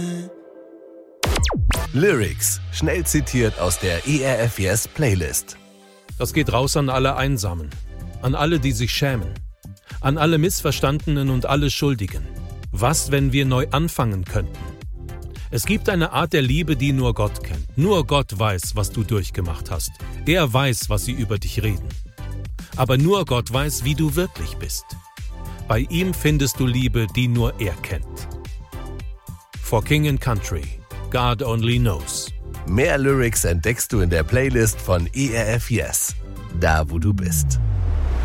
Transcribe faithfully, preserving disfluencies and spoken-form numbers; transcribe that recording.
Lyrics, schnell zitiert aus der E R F Yes Playlist. Das geht raus an alle Einsamen, an alle, die sich schämen, an alle Missverstandenen und alle Schuldigen. Was, wenn wir neu anfangen könnten? Es gibt eine Art der Liebe, die nur Gott kennt. Nur Gott weiß, was du durchgemacht hast. Er weiß, was sie über dich reden. Aber nur Gott weiß, wie du wirklich bist. Bei ihm findest du Liebe, die nur er kennt. For King and Country, God Only Knows. Mehr Lyrics entdeckst du in der Playlist von E R F Yes, da wo du bist.